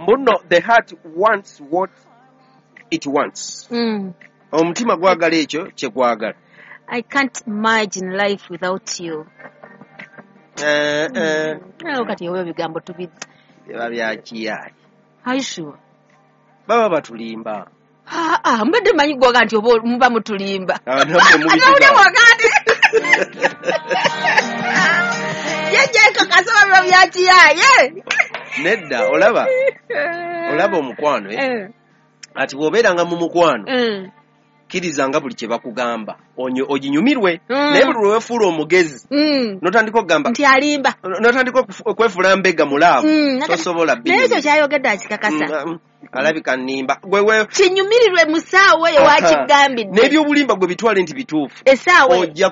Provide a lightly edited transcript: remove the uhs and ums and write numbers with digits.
Mbuno, the heart wants what it wants. Omutima gwagala ekyo kye gwagala. I can't imagine life without you. Kati ewe bigambo tubidde. Biba bya kiyayi. Are you sure? Baba batulimba. Mbadde manyi gwoga nti oba muba mutulimba. Namwe Ate wakati. Yejeka kasaba biba bya kiyayi. Nedda olaba omukwano ati bw'obeeranga mu mukwano kkiriza buli kye bakugamba oginyumirwe naye buli lwefuula omugezi n'otandika okugamba nti alimba n'otandika okwefuula mbega mulaavu tosobola naye ekyo kyayogedde akikakasa alabika nnimba kinyumirirwe mu ssaawa eyo wakigambidde n'ebyobulimba gwe bitwale nti bituufu essaawa ojja